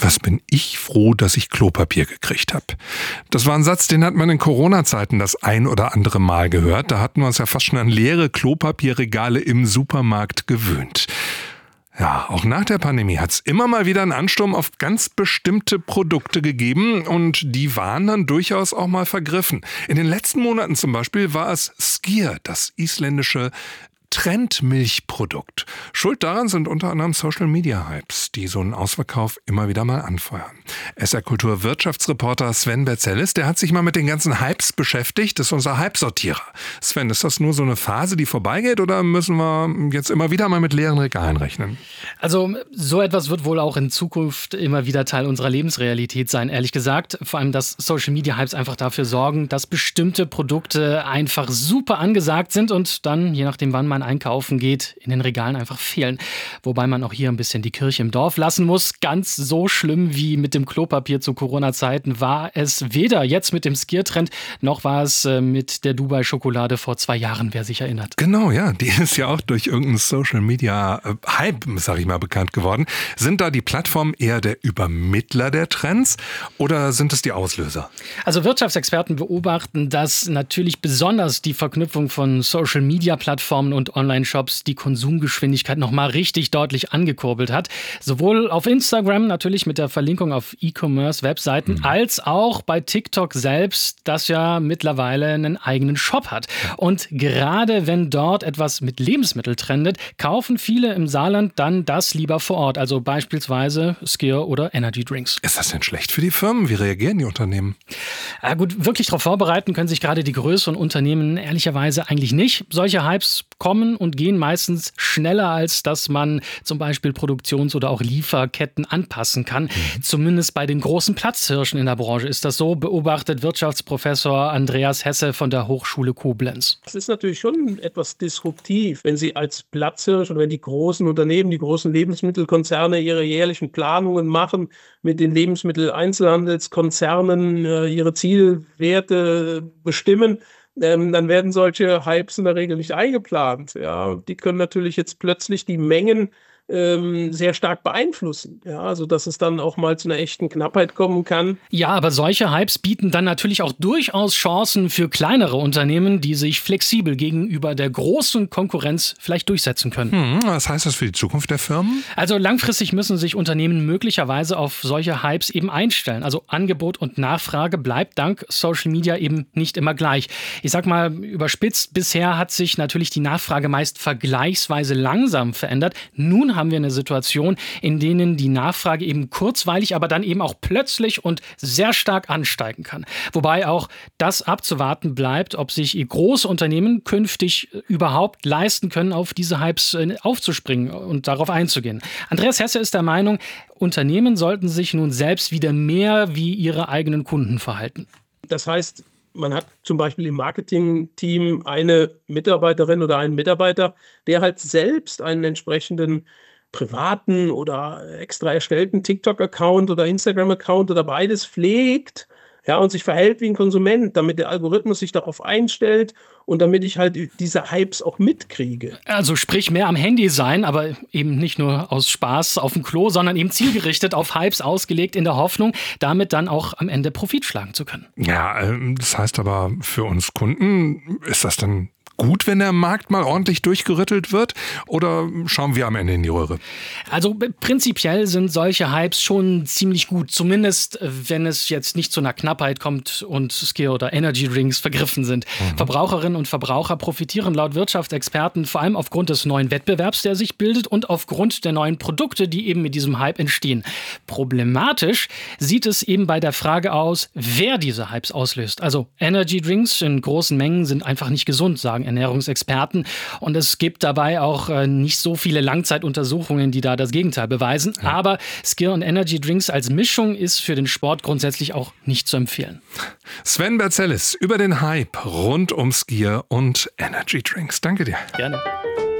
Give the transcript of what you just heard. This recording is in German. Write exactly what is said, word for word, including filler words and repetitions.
Was bin ich froh, dass ich Klopapier gekriegt habe. Das war ein Satz, den hat man in Corona-Zeiten das ein oder andere Mal gehört. Da hatten wir uns ja fast schon an leere Klopapierregale im Supermarkt gewöhnt. Ja, auch nach der Pandemie hat es immer mal wieder einen Ansturm auf ganz bestimmte Produkte gegeben und die waren dann durchaus auch mal vergriffen. In den letzten Monaten zum Beispiel war es Skyr, das isländische Trendmilchprodukt. Schuld daran sind unter anderem Social-Media-Hypes, die so einen Ausverkauf immer wieder mal anfeuern. S R-Kultur-Wirtschaftsreporter Sven Berzellis, der hat sich mal mit den ganzen Hypes beschäftigt. Das ist unser Hype-Sortierer. Sven, ist das nur so eine Phase, die vorbeigeht oder müssen wir jetzt immer wieder mal mit leeren Regalen rechnen? Also so etwas wird wohl auch in Zukunft immer wieder Teil unserer Lebensrealität sein, ehrlich gesagt. Vor allem, dass Social-Media-Hypes einfach dafür sorgen, dass bestimmte Produkte einfach super angesagt sind und dann, je nachdem wann man einkaufen geht, in den Regalen einfach fehlen. Wobei man auch hier ein bisschen die Kirche im Dorf lassen muss. Ganz so schlimm wie mit dem Klopapier zu Corona-Zeiten war es weder jetzt mit dem Skyr-Trend, noch war es mit der Dubai-Schokolade vor zwei Jahren, wer sich erinnert. Genau, ja. Die ist ja auch durch irgendeinen Social-Media-Hype, sag ich mal, bekannt geworden. Sind da die Plattformen eher der Übermittler der Trends oder sind es die Auslöser? Also Wirtschaftsexperten beobachten, dass natürlich besonders die Verknüpfung von Social-Media-Plattformen und Online-Shops die Konsumgeschwindigkeit nochmal richtig deutlich angekurbelt hat. Sowohl auf Instagram natürlich mit der Verlinkung auf E-Commerce-Webseiten, mhm. als auch bei TikTok selbst, das ja mittlerweile einen eigenen Shop hat. Und gerade wenn dort etwas mit Lebensmitteln trendet, kaufen viele im Saarland dann das lieber vor Ort. Also beispielsweise Skyr oder Energy Drinks. Ist das denn schlecht für die Firmen? Wie reagieren die Unternehmen? Ja gut, wirklich darauf vorbereiten können sich gerade die größeren Unternehmen ehrlicherweise eigentlich nicht. Solche Hypes kommen und gehen meistens schneller, als dass man zum Beispiel Produktions- oder auch Lieferketten anpassen kann. Mhm. Zumindest bei den großen Platzhirschen in der Branche ist das so, beobachtet Wirtschaftsprofessor Andreas Hesse von der Hochschule Koblenz. Das ist natürlich schon etwas disruptiv, wenn Sie als Platzhirsch oder wenn die großen Unternehmen, die großen Lebensmittelkonzerne ihre jährlichen Planungen machen, mit den Lebensmitteleinzelhandelskonzernen äh, ihre Zielwerte bestimmen. Ähm, dann werden solche Hypes in der Regel nicht eingeplant. Ja, die können natürlich jetzt plötzlich die Mengen ähm, sehr stark beeinflussen. Ja, also dass es dann auch mal zu einer echten Knappheit kommen kann. Ja, aber solche Hypes bieten dann natürlich auch durchaus Chancen für kleinere Unternehmen, die sich flexibel gegenüber der großen Konkurrenz vielleicht durchsetzen können. Hm, was heißt das für die Zukunft der Firmen? Also langfristig müssen sich Unternehmen möglicherweise auf solche Hypes eben einstellen. Also Angebot und Nachfrage bleibt dank Social Media eben nicht immer gleich. Ich sag mal überspitzt, bisher hat sich natürlich die Nachfrage meist vergleichsweise langsam verändert. Nun haben wir eine Situation, in denen die Nachfrage eben kurzweilig, aber dann eben auch plötzlich und sehr stark ansteigen kann. Wobei auch das abzuwarten bleibt, ob sich große Unternehmen künftig überhaupt leisten können, auf diese Hypes aufzuspringen und darauf einzugehen. Andreas Hesse ist der Meinung, Unternehmen sollten sich nun selbst wieder mehr wie ihre eigenen Kunden verhalten. Das heißt, man hat zum Beispiel im Marketing-Team eine Mitarbeiterin oder einen Mitarbeiter, der halt selbst einen entsprechenden privaten oder extra erstellten TikTok-Account oder Instagram-Account oder beides pflegt, ja, und sich verhält wie ein Konsument, damit der Algorithmus sich darauf einstellt und damit ich halt diese Hypes auch mitkriege. Also sprich mehr am Handy sein, aber eben nicht nur aus Spaß auf dem Klo, sondern eben zielgerichtet auf Hypes ausgelegt in der Hoffnung, damit dann auch am Ende Profit schlagen zu können. Ja, das heißt aber für uns Kunden, ist das dann gut, wenn der Markt mal ordentlich durchgerüttelt wird? Oder schauen wir am Ende in die Röhre? Also prinzipiell sind solche Hypes schon ziemlich gut. Zumindest, wenn es jetzt nicht zu einer Knappheit kommt und Skyr oder Energy Drinks vergriffen sind. Mhm. Verbraucherinnen und Verbraucher profitieren laut Wirtschaftsexperten vor allem aufgrund des neuen Wettbewerbs, der sich bildet und aufgrund der neuen Produkte, die eben mit diesem Hype entstehen. Problematisch sieht es eben bei der Frage aus, wer diese Hypes auslöst. Also Energy Drinks in großen Mengen sind einfach nicht gesund, sagen Ernährungsexperten. Und es gibt dabei auch äh, nicht so viele Langzeituntersuchungen, die da das Gegenteil beweisen. Ja. Aber Skyr und Energy Drinks als Mischung ist für den Sport grundsätzlich auch nicht zu empfehlen. Sven Berzellis über den Hype rund um Skyr und Energy Drinks. Danke dir. Gerne.